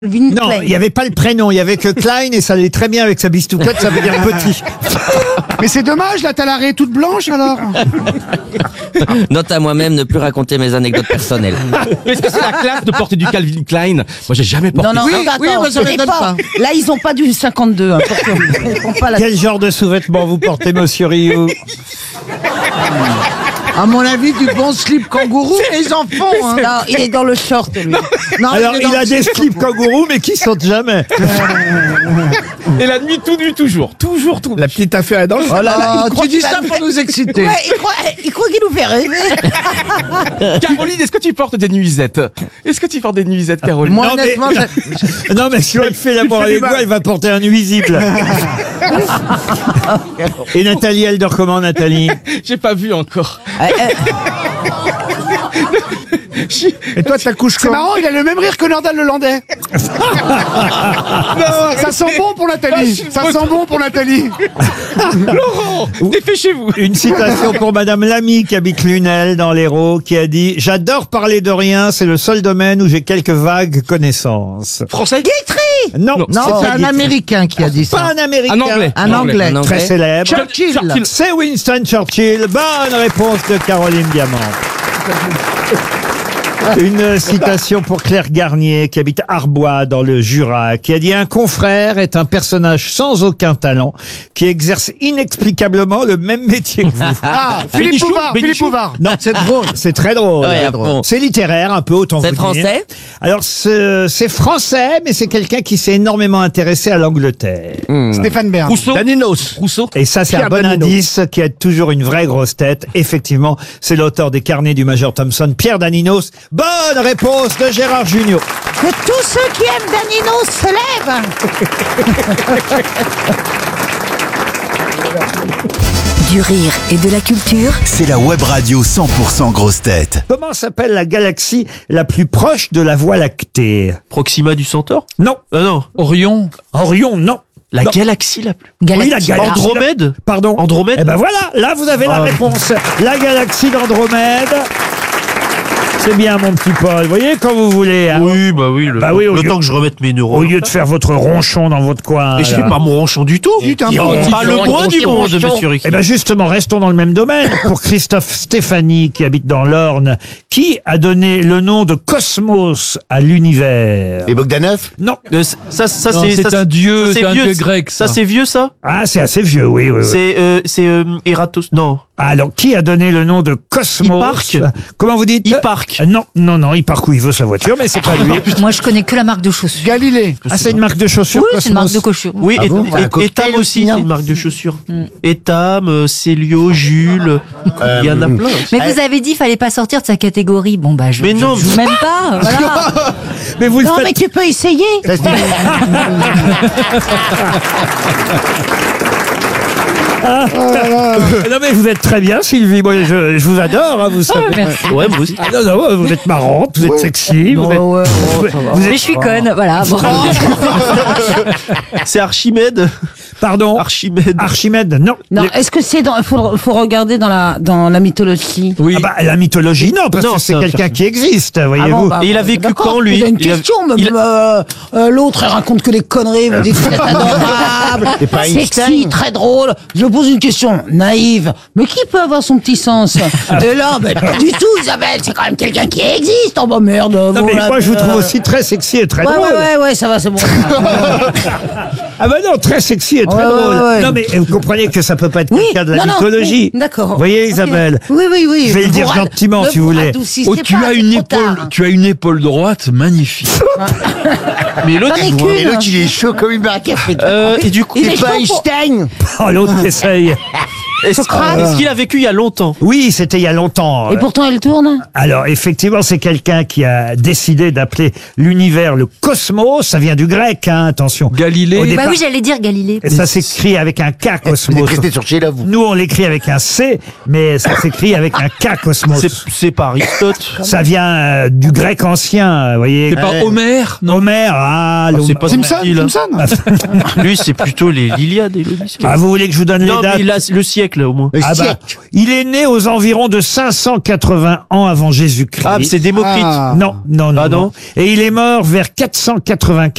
Calvin Non, Klein. il n'y avait pas le prénom, il y avait que Klein et ça allait très bien avec sa bistouquette, ça veut dire petit. Mais c'est dommage, là, t'as l'arrêt toute blanche, alors. Note à moi-même ne plus raconter mes anecdotes personnelles. Mais est-ce que c'est la classe de porter du Calvin Klein? Moi, j'ai jamais porté. Non, non, attends, oui, moi, ça c'est m'étonne pas. Là, ils ont pas du 52. Hein, ils font pas la... Quel genre de sous-vêtements vous portez, monsieur Rio? À mon avis, du bon slip kangourou, les enfants, hein. Non, il est dans le short, lui. Non, Alors, est dans il a le- des slips kangourous, mais qui sautent jamais. Et la nuit, tout nu, toujours. Toujours, tout. La petite affaire est dans le Oh là là, il croit tu dis qu'il ça va- pour nous exciter. Ouais, il croit qu'il nous fait rêver. Caroline, est-ce que tu portes des nuisettes? Est-ce que tu portes des nuisettes, Caroline? Moi, Non, mais- honnêtement, Non, mais si elle fait l'amour avec moi, elle va porter un nuisible. Et Nathalie, elle dort comment, Nathalie? J'ai pas vu encore. Et toi, ta couche c'est quand? marrant, il a le même rire que Nordal le Landais. Ça sent bon pour Nathalie. Ça sent bon pour Nathalie. Laurent, dépêchez-vous. Une citation pour Madame Lamy qui habite Lunel dans l'Hérault qui a dit « J'adore parler de rien, c'est le seul domaine où j'ai quelques vagues connaissances. Français? » Non, Non, Non, c'est un Américain qui a dit Pas ça. un Américain. Un Anglais. Un Anglais. Très célèbre. Churchill. C'est Winston Churchill. Bonne réponse de Caroline Diamant. Une citation pour Claire Garnier, qui habite Arbois, dans le Jura, qui a dit « Un confrère est un personnage sans aucun talent, qui exerce inexplicablement le même métier que vous. Ah, Philippe Bénichou, Bouvard. Philippe Bénichou. Bouvard. » Non, c'est drôle. C'est très drôle. Ouais, bon. C'est littéraire, un peu, autant vous C'est dire. français? Alors, c'est français, mais c'est quelqu'un qui s'est énormément intéressé à l'Angleterre. Stéphane Bern. Rousseau? Daninos. Rousseau? Et ça, c'est un Pierre bon Daninos. indice qui aide toujours une vraie grosse tête. Effectivement, c'est l'auteur des carnets du Major Thompson, Pierre Daninos. Bonne réponse de Gérard Junior. Que tous ceux qui aiment Danino se lèvent. Du rire et de la culture. C'est la web radio 100% grosse tête. Comment s'appelle la galaxie la plus proche de la Voie lactée? Proxima du Centaure? Non. Non. Orion? Orion, non. La Non. galaxie la plus. Oui, la Galactique. galaxie. Andromède? Pardon. Andromède? Eh ben voilà, là vous avez la Ah. réponse. La galaxie d'Andromède. C'est bien, mon petit Paul. Vous voyez, quand vous voulez. Hein. Oui, bah oui. Bah oui, au le lieu- temps que je remette mes neurones. Au lieu de faire votre ronchon dans votre coin. Et je fais là. pas mon ronchon du tout. Putain, Pas le moins du monde, monsieur Ricky. Eh ben justement, restons dans le même domaine. Pour Christophe Stéphanie, qui habite dans l'Orne, qui a donné le nom de Cosmos à l'univers? Et Bogdanov? Non. Ça, Non, c'est ça, un dieu, ça, c'est un vieux, dieu grec, ça. Ça, c'est vieux, ça? Ah, c'est assez vieux, oui, oui, oui. C'est Eratos. Non. Alors, qui a donné le nom de Cosmos? Hipparque. Comment vous dites? Hipparque. Non, non, non, Hipparque, où il veut sa voiture, mais c'est pas lui. Moi, je connais que la marque de chaussures. Galilée. Ah, c'est une marque de chaussures, Oui, c'est une marque de Cosmos. chaussures. Oui, Ah bon Voilà, cocktail Etam aussi, aussi, c'est une marque de chaussures. Etam, Célio, Jules, il y en a plein. Mais vous avez dit, fallait pas sortir de sa catégorie. Bon, bah, je Mais non, joue même pas. Voilà. Mais vous le Non, faites. mais tu peux essayer. Non, mais vous êtes très bien, Sylvie. Moi, je vous adore, hein, vous savez. Merci. Ouais, moi aussi. Ah, non, non, vous êtes marrante, vous êtes sexy. Vous êtes, vous Mais êtes- je suis conne, voilà. Bon. C'est Archimède. Pardon? Archimède. Archimède, non. Non, est-ce que c'est dans... faut regarder dans la mythologie. Oui. Ah bah, la mythologie, non, parce Non, que c'est c'est un quelqu'un qui existe, voyez-vous. bah, Et il a vécu d'accord, quand, lui? J'ai une Il a- question, mais il l'autre, elle raconte que des conneries, vous dites que c'est adorable, C'est pas sexy, Einstein. très drôle. Je pose une question naïve, mais qui peut avoir son petit sens? Et là, ben, pas du tout, Isabelle, c'est quand même quelqu'un qui existe. Oh bah merde. Non, bon, mais là, moi, je vous trouve aussi très sexy et très Ouais, drôle. ouais, ça va, c'est bon. Ah bah non, très sexy et très Ouais, drôle. ouais, ouais. Non, mais vous comprenez que ça peut pas être Oui, quelqu'un de la non, non, mythologie. oui, d'accord. Vous voyez, Ok. Isabelle? Oui. Je vais le dire Vous gentiment, ne si vous voulez. radoucissez Oh, pas, tu as c'est une trop épaule, tard. tu as une épaule droite magnifique. Mais l'autre, J'en ai il voit- qu'une. Et l'autre, il est chaud comme une barquette. et du coup, Il est C'est pas chaud pour- Einstein. Oh, l'autre qui essaye. est-ce qu'il a vécu il y a longtemps? Oui, c'était il y a longtemps. Et pourtant, elle tourne. Alors, effectivement, c'est quelqu'un qui a décidé d'appeler l'univers le cosmos. Ça vient du grec, hein, attention. Au Galilée. départ- Bah oui, j'allais dire Galilée. Et ça s'écrit avec un K, Vous êtes cosmos. resté sur chez là, vous. Nous, on l'écrit avec un C, mais ça s'écrit avec un K, cosmos. C'est pas Aristote. Ça vient du grec ancien, vous voyez. C'est pas Homère, non? Homère, c'est pas Simpson, style. Simpson. Lui, c'est plutôt l'Iliade et l'Odyssée. Ah, vous voulez que je vous donne Non, les mais dates? il a le siècle, au moins. Le Ah bah, siècle. il est né aux environs de 580 ans avant Jésus-Christ. Ah, c'est Démocrite. Ah. Non, non, non, Ah, non. Et il est mort vers 495